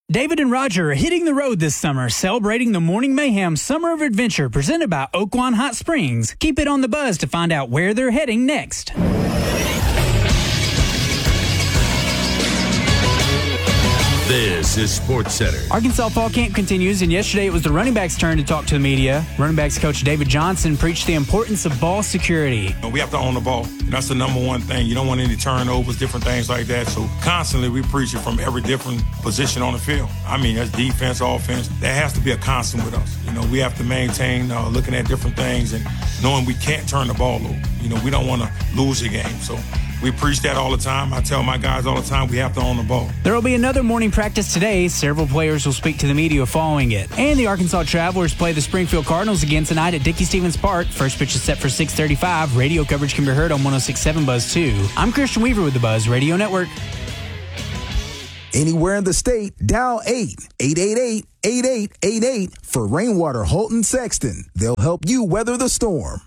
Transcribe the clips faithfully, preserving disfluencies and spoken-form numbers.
David and Roger are hitting the road this summer, celebrating the Morning Mayhem Summer of Adventure presented by Oaklawn Hot Springs. Keep it on the buzz to find out where they're heading next. This is Sports Center. Arkansas Fall Camp continues, and yesterday it was the running backs' turn to talk to the media. Running backs coach David Johnson preached the importance of ball security. We have to own the ball. That's the number one thing. You don't want any turnovers, different things like that. So constantly we preach it from every different position on the field. I mean, that's defense, offense. That has to be a constant with us. You know, we have to maintain uh, looking at different things and knowing we can't turn the ball over. You know, we don't want to lose a game. So we preach that all the time. I tell my guys all the time, we have to own the ball. There will be another morning practice today. Several players will speak to the media following it. And the Arkansas Travelers play the Springfield Cardinals again tonight at Dickey-Stephens Park. First pitch is set for six thirty-five. Radio coverage can be heard on one oh six point seven Buzz two. I'm Christian Weaver with the Buzz Radio Network. Anywhere in the state, dial eight eight eight eight, eight eight eight eight for Rainwater Holton Sexton. They'll help you weather the storm.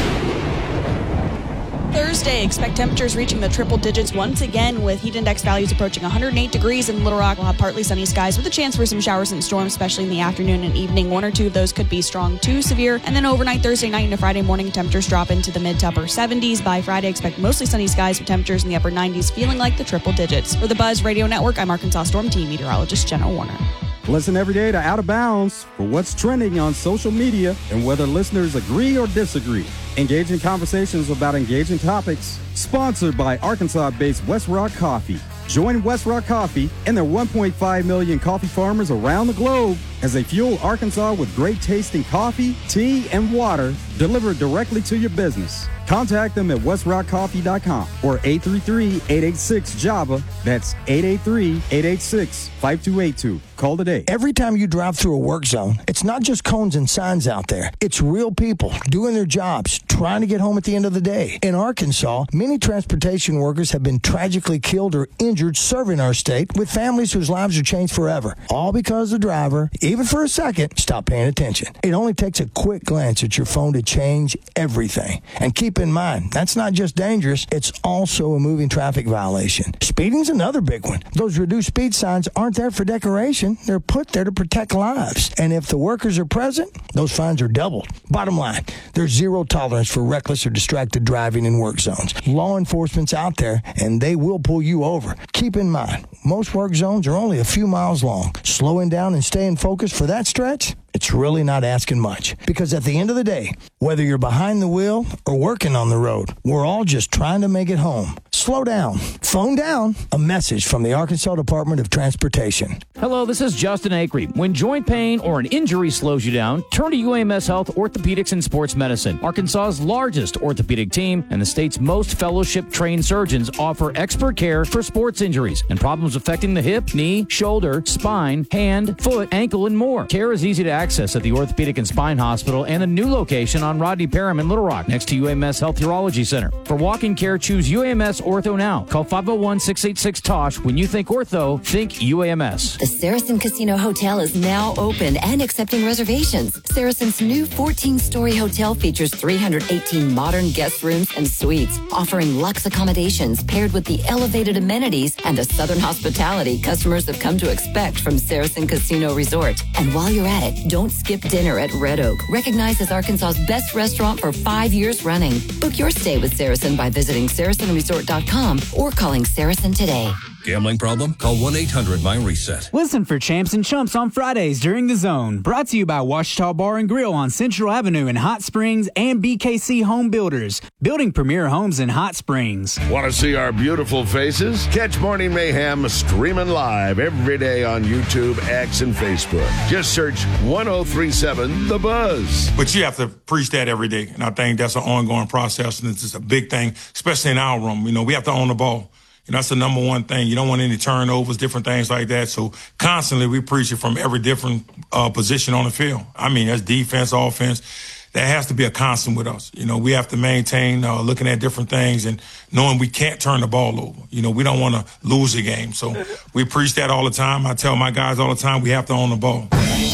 Thursday, expect temperatures reaching the triple digits once again with heat index values approaching one hundred eight degrees in Little Rock. We'll have partly sunny skies with a chance for some showers and storms, especially in the afternoon and evening. One or two of those could be strong to severe. And then overnight, Thursday night into Friday morning, temperatures drop into the mid to upper seventies. By Friday, expect mostly sunny skies with temperatures in the upper nineties, feeling like the triple digits. For the Buzz Radio Network, I'm Arkansas Storm Team meteorologist Jenna Warner. Listen every day to Out of Bounds for what's trending on social media and whether listeners agree or disagree. Engage in conversations about engaging topics. Sponsored by Arkansas-based West Rock Coffee. Join West Rock Coffee and their one point five million coffee farmers around the globe as they fuel Arkansas with great tasting coffee, tea, and water delivered directly to your business. Contact them at west rock coffee dot com or eight three three, eight eight six, Java. That's eight eight three, eight eight six, five two eight two. Call today. Every time you drive through a work zone, it's not just cones and signs out there. It's real people doing their jobs, trying to get home at the end of the day. In Arkansas, many transportation workers have been tragically killed or injured serving our state with families whose lives are changed forever. All because the driver, even for a second, stopped paying attention. It only takes a quick glance at your phone to change everything. And keep in mind, that's not just dangerous, it's also a moving traffic violation. Speeding's another big one. Those reduced speed signs aren't there for decoration. They're put there to protect lives. And if the workers are present, those fines are doubled. Bottom line, there's zero tolerance for reckless or distracted driving in work zones. Law enforcement's out there, and they will pull you over. Keep in mind, most work zones are only a few miles long. Slowing down and staying focused for that stretch, it's really not asking much. Because at the end of the day, whether you're behind the wheel or working on the road, we're all just trying to make it home. Slow down. Phone down. A message from the Arkansas Department of Transportation. Hello, this is Justin Acree. When joint pain or an injury slows you down, turn to U A M S Health Orthopedics and Sports Medicine. Arkansas's largest orthopedic team and the state's most fellowship-trained surgeons offer expert care for sports injuries and problems affecting the hip, knee, shoulder, spine, hand, foot, ankle, and more. Care is easy to access at the Orthopedic and Spine Hospital and a new location on Rodney Parham in Little Rock next to U A M S Health Urology Center. For walk-in care, choose U A M S Ortho now. Call five oh one, six eight six, T O S H. When you think ortho, think U A M S. The Saracen Casino Hotel is now open and accepting reservations. Saracen's new fourteen-story hotel features three hundred eighteen modern guest rooms and suites, offering luxe accommodations paired with the elevated amenities and the southern hospitality customers have come to expect from Saracen Casino Resort. And while you're at it, don't skip dinner at Red Oak, recognized as Arkansas's best restaurant for five years running. Book your stay with Saracen by visiting saracen resort dot com or calling Saracen today. Gambling problem? Call one eight hundred my reset. Listen for Champs and Chumps on Fridays during The Zone. Brought to you by Ouachita Bar and Grill on Central Avenue in Hot Springs and B K C Home Builders, building premier homes in Hot Springs. Want to see our beautiful faces? Catch Morning Mayhem streaming live every day on YouTube, X, and Facebook. Just search one oh three seven The Buzz. But you have to preach that every day, and I think that's an ongoing process, and it's just a big thing, especially in our room. You know, we have to own the ball. You know, that's the number one thing. You don't want any turnovers, different things like that. So constantly we preach it from every different uh, position on the field. I mean, that's defense, offense. That has to be a constant with us. You know, we have to maintain uh, looking at different things and knowing we can't turn the ball over. You know, we don't want to lose a game. So we preach that all the time. I tell my guys all the time, we have to own the ball.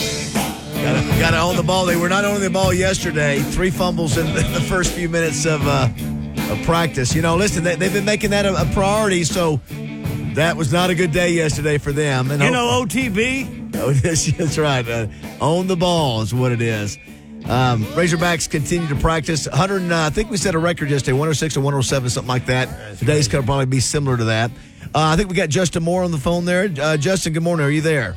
Gotta, gotta own the ball. They were not owning the ball yesterday. Three fumbles in the, the first few minutes of uh, of practice. You know, listen, they, they've been making that a, a priority, so That was not a good day yesterday for them. And You know O T B? Oh, that's right. Uh, own the ball is what it is. Um, Razorbacks continue to practice. one hundred, uh, I think we set a record yesterday, one oh six or one oh seven, something like that. That's Today's right. Going to probably be similar to that. Uh, I think we got Justin Moore on the phone there. Uh, Justin, good morning. Are you there?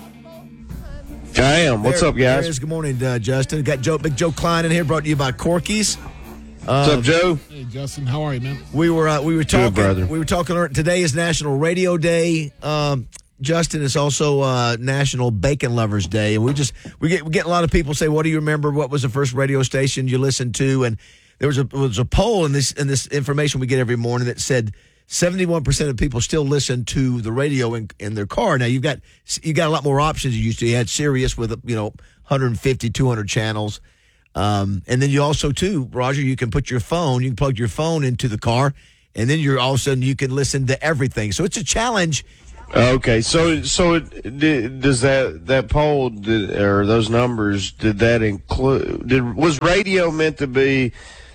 I am. What's there, up, guys? There is. Good morning, uh, Justin. Got Joe, Big Joe Klein in here, brought to you by Corky's. What's uh, up, Joe? Hey, Justin. How are you, man? We were uh, we were talking. Good, brother. We were talking. Today is National Radio Day. Um, Justin, it's also uh, National Bacon Lovers Day, and we just we get we get a lot of people say, "What do you remember? What was the first radio station you listened to?" And there was a was a poll in this in this information we get every morning that said seventy-one percent of people still listen to the radio in, in their car. Now you've got you got a lot more options than you used to. You had Sirius with you know one hundred fifty, two hundred channels, um, and then you also too, Roger, you can put your phone, you can plug your phone into the car, and then you're all of a sudden you can listen to everything. So it's a challenge. Okay, so so it, did, does that that poll did, or those numbers, did that include? Did was radio meant to be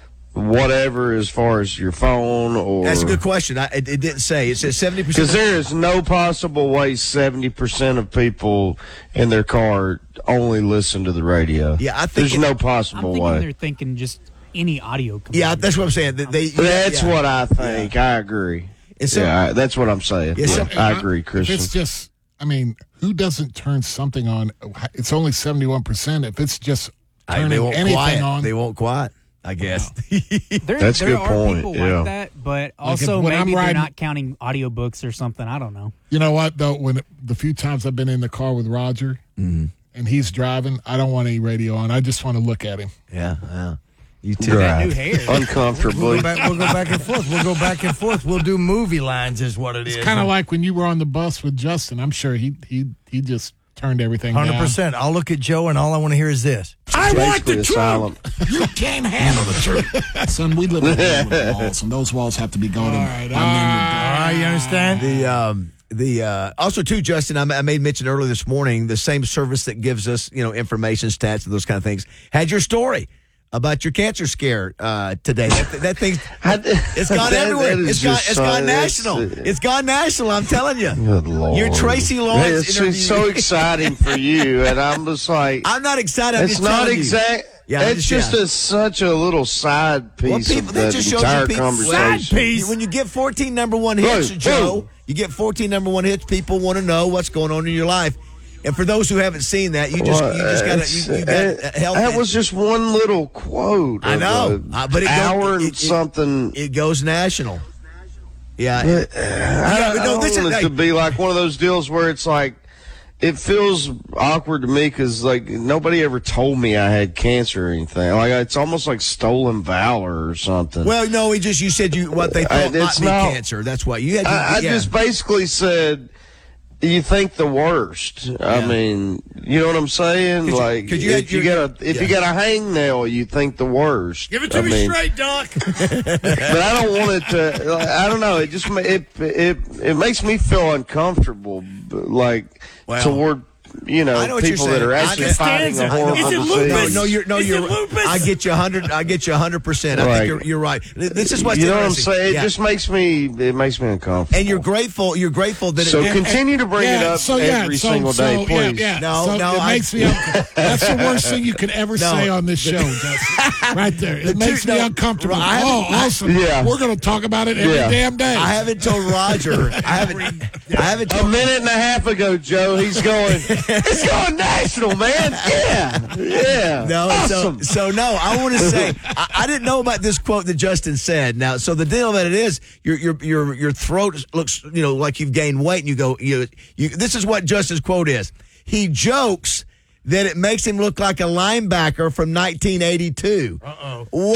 whatever as far as your phone? Or that's a good question. I, it, it didn't say. It says seventy percent. Because there is no possible way seventy percent of people in their car only listen to the radio. Yeah, I think there's it, no possible I'm thinking way. They're thinking just any audio. Yeah, that's what I'm saying. They, they, that's yeah. what I think. Yeah. I agree. So, yeah, I, that's what I'm saying. Yeah, so, I agree, Christian. If it's just, I mean, who doesn't turn something on? It's only seventy-one percent. If it's just turning I, they won't anything quiet. on. They won't quiet, I guess. There, that's there a good are point. people yeah. like that, but Like also if, when maybe I'm riding, they're not counting audiobooks or something. I don't know. You know what, though? When the few times I've been in the car with Roger mm-hmm. and he's driving, I don't want any radio on. I just want to look at him. Yeah, yeah. You too. Got new hair. Uncomfortably. We'll go, back, we'll go back and forth. We'll go back and forth. We'll do movie lines is what it it's is. It's kind of like when you were on the bus with Justin. I'm sure he he he just turned everything one hundred percent. down. I'll look at Joe, and all I want to hear is this. I want the silent. truth. You can't handle the truth. Son, we live with walls, and those walls have to be guarded. All right, all right. All right, you understand? The, um, the uh, also, too, Justin, I, I made mention earlier this morning, the same service that gives us, you know, information, stats, and those kind of things, had your story about your cancer scare uh, today. That, that thing, it's gone that, everywhere. That it's gone. It's so, gone national. It's, it's gone national. I'm telling you. Good Lord. Your Tracy Lawrence hey, it's, interview. It's so exciting for you, and I'm just like, I'm not excited. I'm it's just not telling exact. You. Yeah, it's just, yeah. a, such a little side piece well, people, of that just entire people, conversation. Side piece. When you get fourteen number one hits, Whoa, Joe, whoa. you get fourteen number one hits. People want to know what's going on in your life. And for those who haven't seen that, you just well, you just got you, you got uh, That was just one little quote. I know, a uh, but it hour goes, and it, something. It, it goes national. Yeah, but, uh, I, yeah, I no, don't this want is, it like, to be like one of those deals where it's like it feels awkward to me because like nobody ever told me I had cancer or anything. Like it's almost like stolen valor or something. Well, no, we just you said you what they thought I, might be not, cancer. That's why you had. You, I, I yeah. just basically said. You think the worst. Yeah. I mean, you know what I'm saying? Could you, like, could you if you got a if yeah. you got a hangnail, you think the worst. Give it to I me mean, straight, Doc. But I don't want it to. I don't know. It just it it it makes me feel uncomfortable, like well, toward. You know, know people that are actually fighting a horrible Is it disease. lupus? No, no, you're no, Is you're. it lupus? I get you a hundred. I get you a hundred percent. I Right. think you're, you're right. This is what's you know what I'm interesting. saying. Yeah. It just makes me. It makes me uncomfortable. And you're grateful. You're grateful that. So it, continue to bring yeah, it up so, yeah, every so, single so, day, please. Yeah, yeah. No, so no, it I- makes me. Un- that's the worst thing you could ever No. say on this show, Justin. Right there, it The makes two- me no, uncomfortable. I Oh, haven't- I- awesome! Yeah. We're going to talk about it every Yeah. damn day. I haven't told Roger. I haven't. I haven't A told. minute and a half ago, Joe, he's going, it's going national, man. Yeah. Yeah. No, awesome. so so no. I want to say I, I didn't know about this quote that Justin said. Now, so the deal about it is your your your your throat looks you know like you've gained weight, and you go you you. This is what Justin's quote is. He jokes that it makes him look like a linebacker from nineteen eighty-two. Uh oh. Whoa!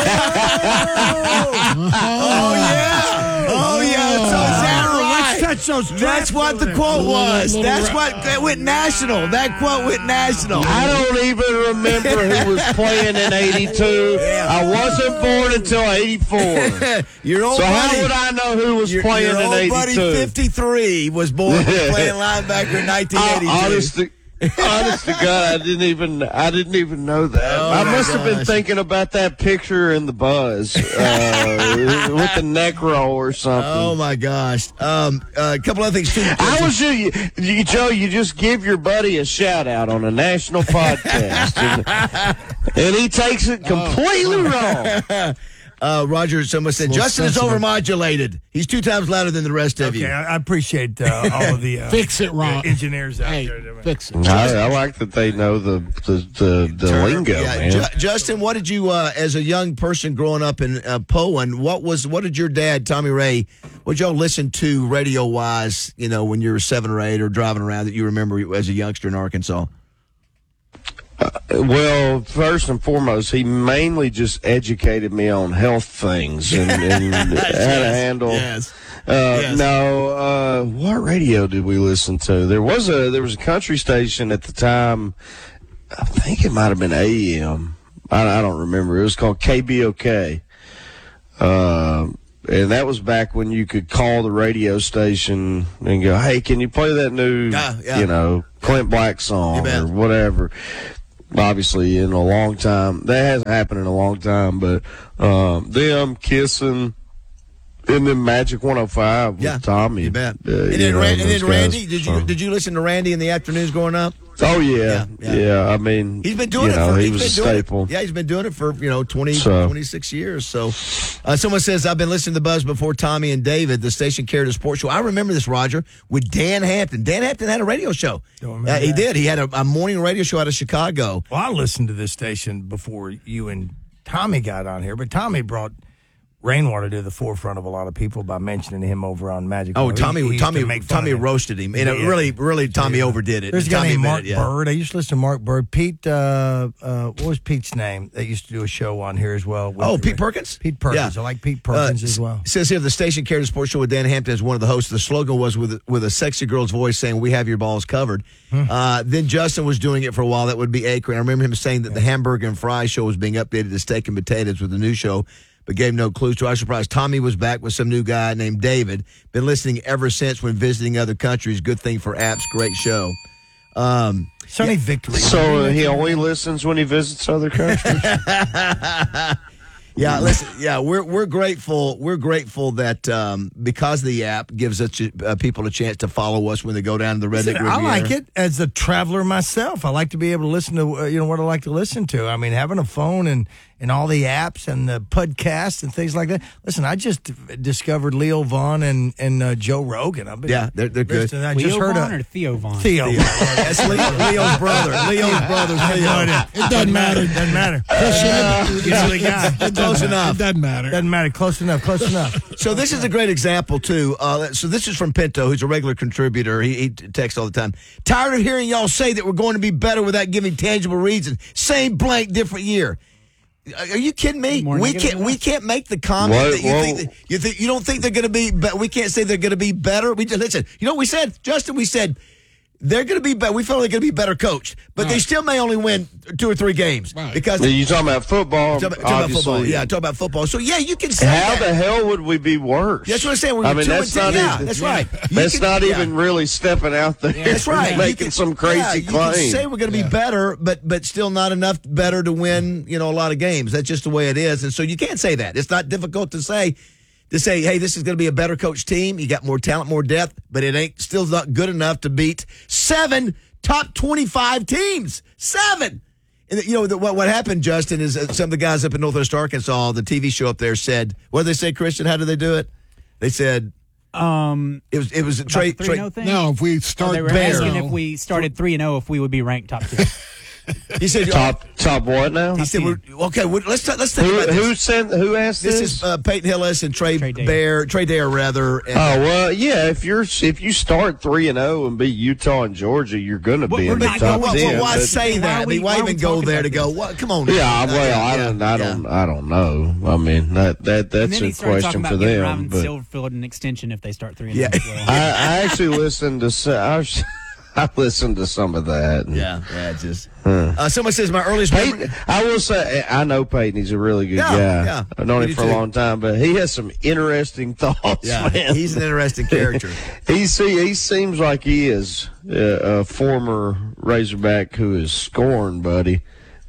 Oh yeah! Oh yeah! So is that right? Let's touch those. That's what the quote was. That's what that went national. That quote went national. I don't even remember who was playing in eighty-two. I wasn't born until eighty-four. Your old so buddy, how would I know who was your, playing your in old eighty-two? buddy fifty-three was born was playing linebacker in nineteen eighty-two. Honest to, Honest to God, I didn't even I didn't even know that. Oh I my must have been gosh. thinking about that picture in the buzz uh, with the neck roll or something. Oh my gosh! Um, uh, a couple other things too. I was just, you, you, Joe. You just give your buddy a shout out on a national podcast, and, and he takes it completely wrong. Uh, Roger, someone said, Little Justin is sensitive. overmodulated. He's two times louder than the rest of Okay, you. I, I appreciate uh, all of the uh, Fix it, Ron. engineers out Hey, there. fix it. I, I like that they know the the the, the lingo, Yeah, man. Ju- Justin, what did you, uh, as a young person growing up in uh, Poland, what was what did your dad, Tommy Ray, what did y'all listen to radio wise? You know, when you were seven or eight or driving around that you remember as a youngster in Arkansas? Well, first and foremost, he mainly just educated me on health things and, and how to handle. Yes. Uh, Yes. No, uh, what radio did we listen to? There was a there was a country station at the time. I think it might have been A M. I, I don't remember. It was called K B O K. Uh, and that was back when you could call the radio station and go, "Hey, can you play that new, Yeah, yeah. you know, Clint Black song bet. or whatever?" Obviously, in a long time, that hasn't happened in a long time. But um, them kissing. And then Magic one oh five with Yeah, Tommy. You bet. Uh, and you then, know, Ran- and those then Randy, guys. did you So- did you listen to Randy in the afternoons growing up? Oh yeah, Yeah, yeah. yeah. I mean, He's been doing you it know, for he he's was a been doing it- staple. Yeah, he's been doing it for, you know, twenty, So- twenty-six years. So uh, someone says, I've been listening to the Buzz before Tommy and David. The station carried a sports show. I remember this, Roger, with Dan Hampton. Dan Hampton had a radio show. Don't remember Uh, he that. did. He had a, a morning radio show out of Chicago. Well, I listened to this station before you and Tommy got on here, but Tommy brought Rainwater to the forefront of a lot of people by mentioning him over on Magic. Oh, He- Tommy, he used Tommy, to make fun Tommy of him. roasted him. And it Yeah. really, really, Tommy Yeah. overdid it. There's a guy Tommy named admitted Mark it, yeah. Bird. I used to listen to Mark Bird. Pete, uh, uh, what was Pete's name? That used to do a show on here as well. with- Oh, Pete Perkins? Pete Perkins. Yeah. I like Pete Perkins Uh, as well. It says here the station carried a sports show with Dan Hampton as one of the hosts. The slogan was with with a sexy girl's voice saying, "We have your balls covered." Hmm. Uh, then Justin was doing it for a while. That would be Akron. I remember him saying that the hamburger and fry show was being updated to steak and potatoes with the new show, but gave no clues to our surprise. Tommy was back with some new guy named David. Been listening ever since when visiting other countries. Good thing for apps. Great show. Um, Sonny Victory. So uh, he only listens when he visits other countries. Yeah, listen. Yeah, we're we're grateful. We're grateful that um, because the app gives us uh, people a chance to follow us when they go down to the Redneck Listen, Riviera. I like it as a traveler myself. I like to be able to listen to uh, you know what I like to listen to. I mean, having a phone and, and all the apps and the podcasts and things like that. Listen, I just discovered Leo Vaughn and and uh, Joe Rogan. I've been Yeah, they're they're good. listening. I Leo just heard Vaughn a or Theo Vaughn? Theo. Theo. That's Leo, Leo's brother. Leo's brother. Theo. It doesn't matter. It doesn't matter. You know the guy. Close enough. It doesn't matter. Doesn't matter. Close enough. Close enough. So this is a great example too. Uh, so this is from Pinto, who's a regular contributor. He, he texts all the time. Tired of hearing y'all say that we're going to be better without giving tangible reasons. Same blank, different year. Are you kidding me? More We negative can't. than We that. can't make the comment What- that you whoa. think that, you think you don't think they're going to be. But we can't say they're going to be better. We just listen. You know what we said, Justin? We said they're going to be better. We feel they're going to be better coached, but they Right. still may only win two or three games Right. because You talking about football? talk about, talk about obviously. football. Yeah, talk about football. So yeah, you can say How that. the hell would we be worse? That's what I'm saying. We're I mean, two that's and not ten. Yeah, even, that's right. You That's can- not yeah. even really stepping out there. That's right. You Making can- some crazy yeah, you claim. can say we're going to be Yeah. better, but but still not enough better to win. You know, a lot of games. That's just the way it is, and so you can't say that. It's not difficult to say. To say, hey, this is going to be a better coached team. You got more talent, more depth, but it ain't still not good enough to beat seven top twenty-five teams. Seven. And you know the, what? What happened, Justin, is uh, some of the guys up in Northwest Arkansas, the T V show up there said, what did they say, Christian? How did they do it? They said Um, it was it was a about trade. the three and oh thing? No, if we Oh, start they were Bears, asking if we started three and zero, if we would be ranked top two. He said top top what now? He said, we're, "Okay, we're, let's t- let's think Who, about this." who sent? Who asked This this? is uh, Peyton Hillis and Trey, Trey Dare. Bear, Trey Dare rather. And, Oh well, yeah. If you're if you start three and zero and beat Utah and Georgia, you're going to be we're in the not top well, ten. well, why but- say Why that? are I we- mean, why, why are we even go talking there to about go? this? What? Come on. Yeah, now. well, I Yeah, don't, I yeah. don't, I don't know. I mean, that that and that's then he a started question talking about for giving them. Ryan But Silverfield an extension if they start three and Yeah. zero as well. I, I actually listened to some, I, was, I listened to some of that. and- Yeah, yeah, it's just. Uh, someone says my earliest memory. Peyton, I will say, I know Peyton. He's a really good Yeah, guy. yeah. I've known Me him for too. a long time, but he has some interesting thoughts. Yeah, man. he's an interesting character. He's he, he seems like he is uh, a former Razorback who is scorned, buddy.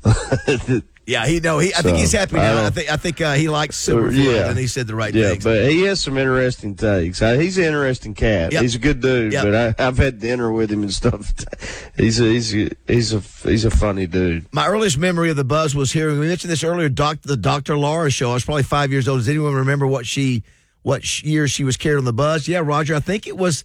Yeah, he no, he. I So, think he's happy I now. I, don't- think I think uh, he likes Silverfield, yeah. and he said the right Yeah, things. but he has some interesting takes. Uh, He's an interesting cat. Yep. He's a good dude, Yep. but I, I've had dinner with him and stuff. He's a, he's a, he's a he's a funny dude. My earliest memory of the Buzz was hearing. We mentioned this earlier. Doc, the Doctor Laura show. I was probably five years old. Does anyone remember what she, what sh- year she was carried on the Buzz? Yeah, Roger. I think it was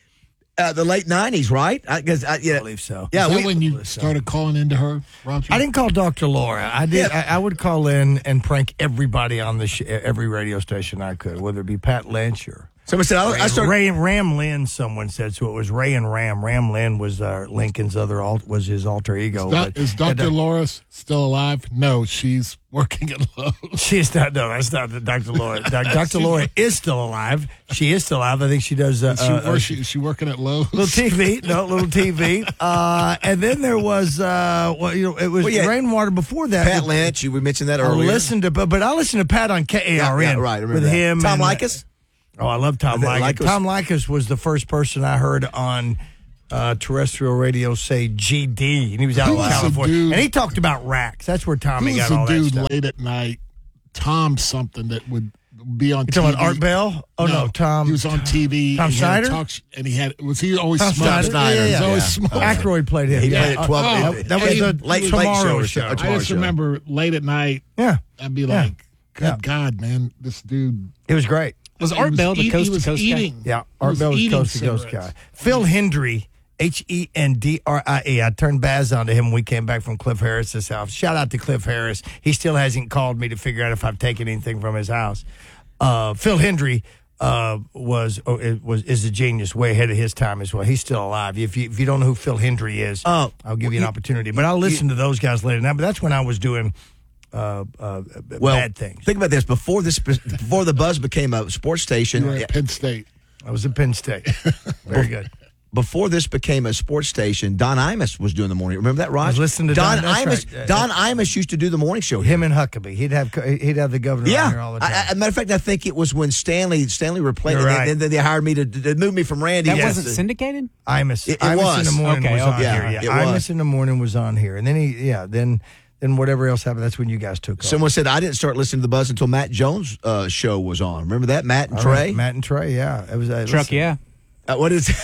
uh, the late nineties, right? I, cause I, yeah, I believe so. Yeah, Is that we, when you started calling into her, Roger? I didn't call Doctor Laura. I did. Yeah. I, I would call in and prank everybody on the sh- every radio station I could, whether it be Pat Lynch or Somebody said, I, I started. Ray and Ram Lynn. Someone said so. It was Ray and Ram. Ram Lynn was uh, Lincoln's other alt, was his alter ego. Is, doc, but- is Doctor uh, Laura still alive? No, she's working at Lowe's. She's not. No, that's not the Doctor Laura. Doc- Doctor Laura is still alive. She is still alive. I think she does. Uh, Is she, uh, where uh, she, is she working at Lowe's? little T V, no, little T V. Uh, and then there was, uh, well, you know, it was Well, yeah. Rainwater before that. Pat Lynch, you we mentioned that I earlier. listened to, but, but I listened to Pat on K A R N. Yeah, yeah, right, I remember with that. him. Tom and, uh, Likas? Oh, I love Tom I think Likas. Likas- Tom Likas was the first person I heard on uh, terrestrial radio say G D, and he was out Who in was the California. dude- And he talked about racks. That's where Tommy Who's got the all that dude stuff. late at night, Tom something, that would be on You T V? talking about Art Bell? Oh, no, Tom- He was on T V. Tom and he had a Schneider? Talk, sh- and he had, was he always Tom smoking? Schneider? Yeah, He yeah, was always yeah. smoking. Aykroyd played him. He yeah. played at twelve. Oh, That, that was Hey, the late- late Tomorrow show. show. A I tomorrow just show. remember late at night, Yeah. I'd be Yeah. like, good Yeah. God, man, this dude. It was great. Was he Art Bell the eat- coast he to was coast guy? eating. Yeah, He Art Bell was eating coast to coast cigarettes. guy. Phil Hendry, H E N D R I E. I turned Baz onto him when we came back from Cliff Harris's house. Shout out to Cliff Harris. He still hasn't called me to figure out if I've taken anything from his house. Uh, Phil Hendry uh, was oh, it was is a genius, way ahead of his time as well. He's still alive. If you if you don't know who Phil Hendry is, Oh, I'll give you an you- opportunity. But I'll listen to those guys later. Now, but that's when I was doing uh, uh, Well, bad things. think about this. Before this, before the Buzz became a sports station, You were at Penn State. I was at Penn State. Very good. before this became a sports station, Don Imus was doing the morning. Remember that, Raj? I was listening to Don Don, that's Imus. right. Don Imus used to do the morning show. here. Him and Huckabee. He'd have he'd have the governor on here all Yeah. the time. I, I, matter of fact, I think it was when Stanley Stanley replaced. You're And right. then, then they hired me to, to move me from Randy. That Yes. wasn't syndicated? Imus. It- it Imus was. in the morning Okay, was on okay. here. Yeah, Yeah, it Imus was. in the morning was on here, and then he, yeah, then then whatever else happened. That's when you guys took over. Someone said I didn't start listening to the Buzz until Matt Jones' uh, show was on. Remember that, Matt and All Trey? right, Matt and Trey. Yeah, it was uh, Truck, listen, yeah. Uh, what is?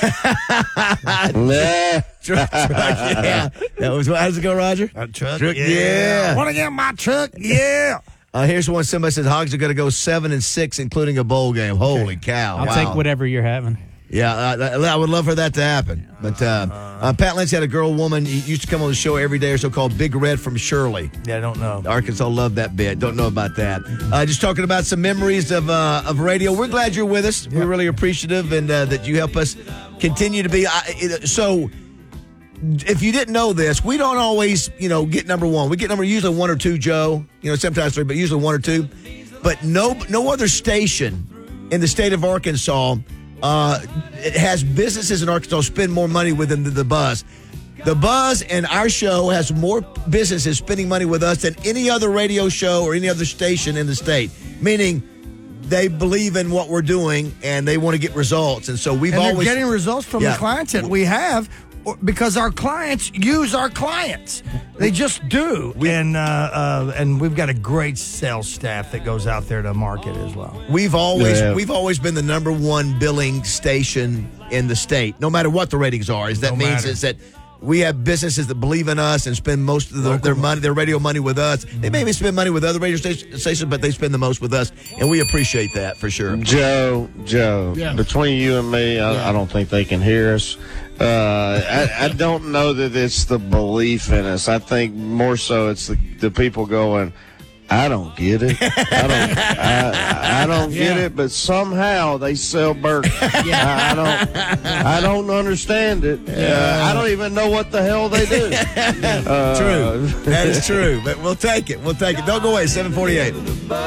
Nah. truck, truck, yeah. That was. How does it go, Roger? Uh, truck, Truck, yeah. yeah. Want to get my truck? Yeah. Uh, here's one. Somebody says Hogs are going to go seven and six, including a bowl game. Holy cow! I'll wow. take whatever you're having. Yeah, uh, I would love for that to happen. But uh, uh, Pat Lynch had a girl, woman, he used to come on the show every day or so, called Big Red from Shirley. Yeah, I don't know. Arkansas loved that bit. Don't know about that. Uh, just talking about some memories of uh, of radio. We're glad you're with us. We're really appreciative and uh, that you help us continue to be. Uh, so, if you didn't know this, we don't always, you know, get number one. We get number usually one or two, Joe. You know, sometimes three, but usually one or two. But no, no other station in the state of Arkansas. Uh, it has businesses in Arkansas spend more money with them than the Buzz. The Buzz and our show has more businesses spending money with us than any other radio show or any other station in the state. Meaning, they believe in what we're doing and they want to get results. And so we've and always they're getting results from Yeah. the clients that we have or- because our clients use our clients. They just do. and uh, uh, and we've got a great sales staff that goes out there to market as well. We've always Yeah. we've always been the number one billing station in the state, no matter what the ratings are. Is that No means matter. is that we have businesses that believe in us and spend most of their, their money, their radio money with us. They maybe spend money with other radio station- stations, but they spend the most with us, and we appreciate that for sure. Joe, Joe, Yeah. between you and me, I, I don't think they can hear us. Uh, I, I don't know that it's the belief in us. I think more so it's the, the people going, I don't get it. I don't. I, I don't get Yeah. it. But somehow they sell burgers. I, I don't. I don't understand it. Uh, I don't even know what the hell they do. Uh, True. That is true. But we'll take it. We'll take it. Don't go away. seven forty-eight.